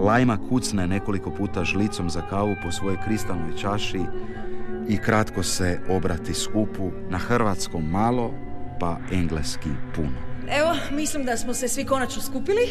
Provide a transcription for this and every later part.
Lajma kucne nekoliko puta žlicom za kavu po svojoj kristalnoj čaši i kratko se obrati skupu, na hrvatskom malo, pa engleski puno. Evo, mislim da smo se svi konačno skupili.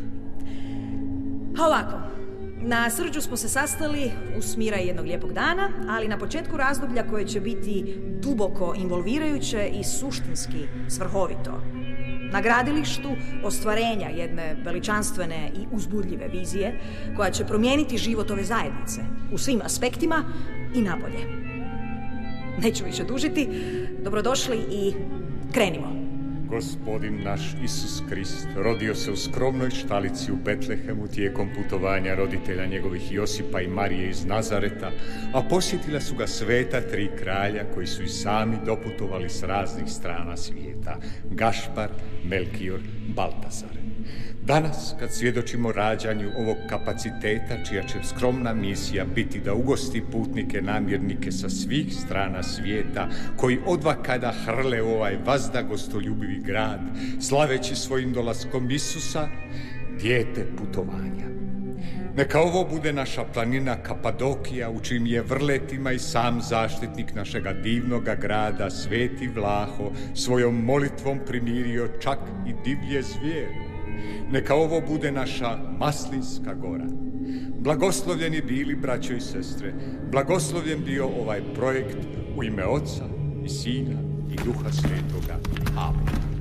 Ovako, na Srđu smo se sastali u smiraj jednog lijepog dana, ali na početku razdoblja koje će biti duboko involvirajuće i suštinski svrhovito. Na gradilištu ostvarenja jedne veličanstvene i uzbudljive vizije koja će promijeniti život ove zajednice u svim aspektima i nabolje. Neću više dužiti, dobrodošli i krenimo. Gospodin naš Isus Krist rodio se u skromnoj štalici u Betlehemu tijekom putovanja roditelja njegovih Josipa i Marije iz Nazareta, a posjetila su ga sveta 3 kralja koji su i sami doputovali s raznih strana svijeta, Gašpar, Melkior, Baltazar. Danas, kad svjedočimo rađanju ovog kapaciteta, čija će skromna misija biti da ugosti putnike namjernike sa svih strana svijeta, koji odvakada hrle u ovaj vazda gostoljubivi grad, slaveći svojim dolaskom Isusa, dijete putovanja. Neka ovo bude naša planina Kapadokija, u čijim je vrletima i sam zaštitnik našega divnoga grada, Sveti Vlaho, svojom molitvom primirio čak i divlje zvijere. Neka ovo bude naša Maslinska gora. Blagoslovljeni bili, braćo i sestre, blagoslovljen bio ovaj projekt u ime Oca i Sina i Duha Svetoga. Amen.